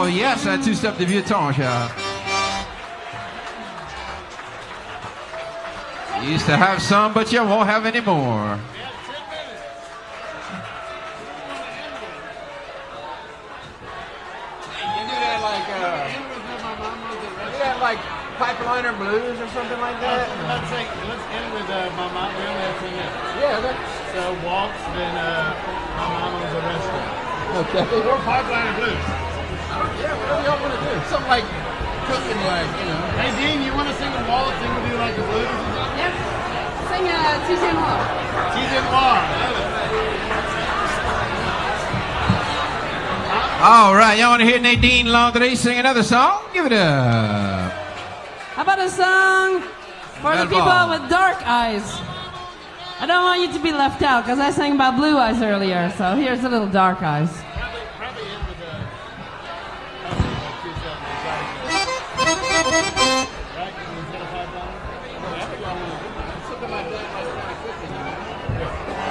yes, I two-step debutanche. You used to have some, but you won't have any more. Like Pipeliner Blues or something like that. Let's end with my mom. We only have 2 minutes. Yeah. So waltz, then my mom owns a restaurant. Okay. Or Pipeliner Blues. Yeah, whatever y'all want to do. Something like cooking, like, you know. Hey Dean, you want to sing a waltz and we'll do like the blues or something? Yep. Sing Tizian Law. Tizian Law. All right, y'all want to hear Nadine Landry sing another song? Give it up. How about a song for the people with dark eyes? I don't want you to be left out because I sang about blue eyes earlier. So here's a little dark eyes. Probably end with a...